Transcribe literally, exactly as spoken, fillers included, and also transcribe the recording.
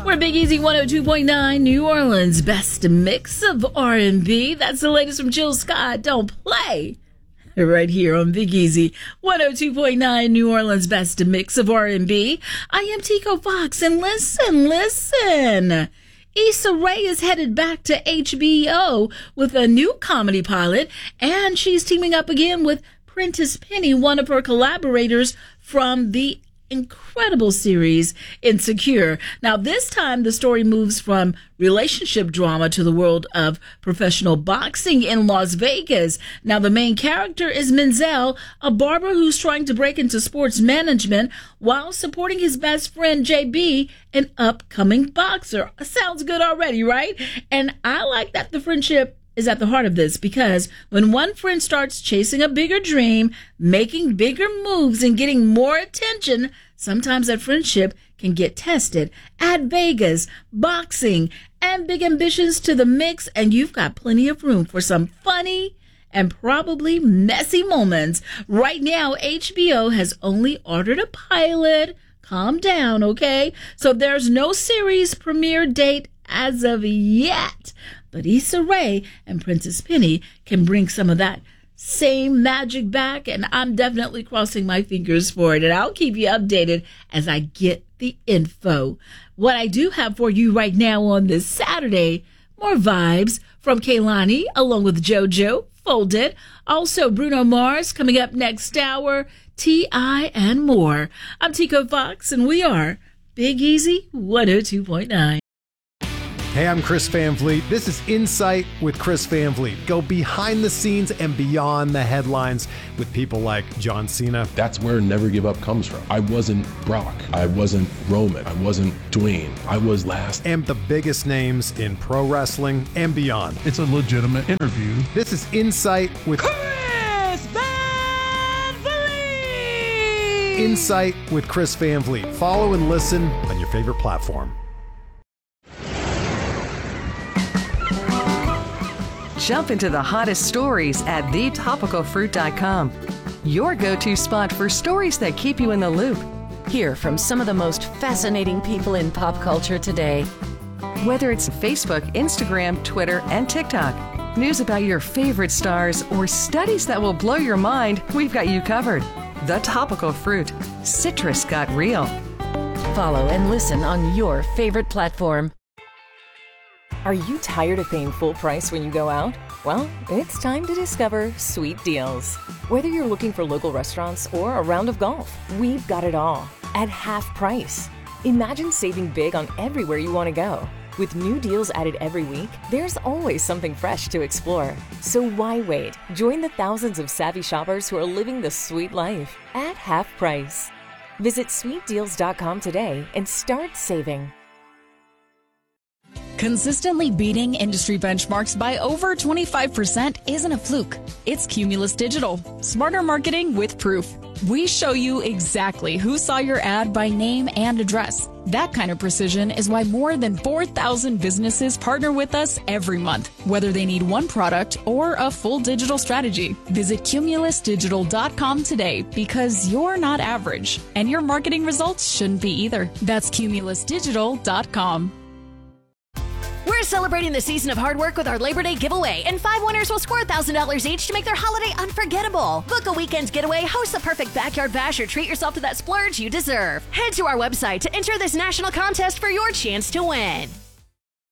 We're Big Easy one oh two point nine, New Orleans' best mix of R and B. That's the latest from Jill Scott. Don't play. Right here on Big Easy one oh two point nine, New Orleans' best mix of R and B. I am Tico Fox, and listen, listen. Issa Rae is headed back to H B O with a new comedy pilot, and she's teaming up again with Prentice Penny, one of her collaborators from the incredible series Insecure. Now, this time the story moves from relationship drama to the world of professional boxing in Las Vegas. Now, the main character is Menzel, a barber who's trying to break into sports management while supporting his best friend J B, an upcoming boxer. Sounds good already, right? And I like that the friendship is at the heart of this, because when one friend starts chasing a bigger dream, making bigger moves, and getting more attention, sometimes that friendship can get tested. Add Vegas, boxing, and big ambitions to the mix, and you've got plenty of room for some funny and probably messy moments. Right now, H B O has only ordered a pilot. Calm down, okay? So there's no series premiere date as of yet. But Issa Rae and Prentice Penny can bring some of that same magic back, and I'm definitely crossing my fingers for it, and I'll keep you updated as I get the info. What I do have for you right now on this Saturday, more vibes from Kehlani along with JoJo, Folded. Also, Bruno Mars coming up next hour, T I and more. I'm Tico Fox, and we are Big Easy one oh two point nine. Hey, I'm Chris Van Vliet. This is Insight with Chris Van Vliet. Go behind the scenes and beyond the headlines with people like John Cena. That's where Never Give Up comes from. I wasn't Brock. I wasn't Roman. I wasn't Dwayne. I was last. And the biggest names in pro wrestling and beyond. It's a legitimate interview. This is Insight with Chris Van Vliet. Insight with Chris Van Vliet. Follow and listen on your favorite platform. Jump into the hottest stories at the topical fruit dot com. Your go-to spot for stories that keep you in the loop. Hear from some of the most fascinating people in pop culture today. Whether it's Facebook, Instagram, Twitter, and TikTok, news about your favorite stars, or studies that will blow your mind, we've got you covered. The Topical Fruit. Citrus got real. Follow and listen on your favorite platform. Are you tired of paying full price when you go out? Well, it's time to discover Sweet Deals. Whether you're looking for local restaurants or a round of golf, we've got it all at half price. Imagine saving big on everywhere you want to go. With new deals added every week, there's always something fresh to explore. So why wait? Join the thousands of savvy shoppers who are living the sweet life at half price. Visit sweet deals dot com today and start saving. Consistently beating industry benchmarks by over twenty-five percent isn't a fluke. It's Cumulus Digital. Smarter marketing with proof. We show you exactly who saw your ad by name and address. That kind of precision is why more than four thousand businesses partner with us every month, whether they need one product or a full digital strategy. Visit cumulus digital dot com today, because you're not average, and your marketing results shouldn't be either. That's cumulus digital dot com. We're celebrating the season of hard work with our Labor Day giveaway, and five winners will score one thousand dollars each to make their holiday unforgettable. Book a weekend getaway, host the perfect backyard bash, or treat yourself to that splurge you deserve. Head to our website to enter this national contest for your chance to win.